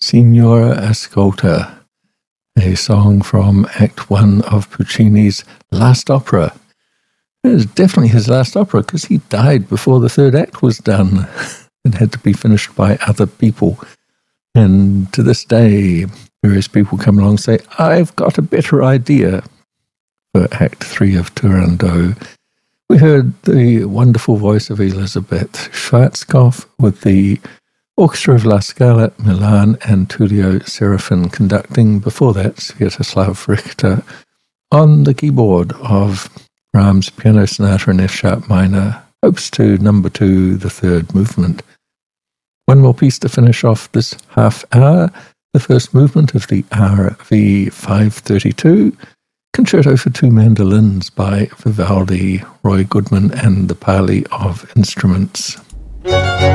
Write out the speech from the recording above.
Signora Ascolta, a song from Act 1 of Puccini's last opera. It was definitely his last opera because he died before the third act was done. It had to be finished by other people. And to this day, various people come along and say, I've got a better idea for Act 3 of Turandot. We heard the wonderful voice of Elizabeth Schwarzkopf with the Orchestra of La Scala, Milan, and Tullio Serafin conducting. Before that, Sviatoslav Richter on the keyboard of Brahms' Piano Sonata in F-sharp minor, Opus 2, number 2, the third movement. One more piece to finish off this half hour, the first movement of the RV 532, Concerto for Two Mandolins by Vivaldi, Roy Goodman, and the Pali of Instruments.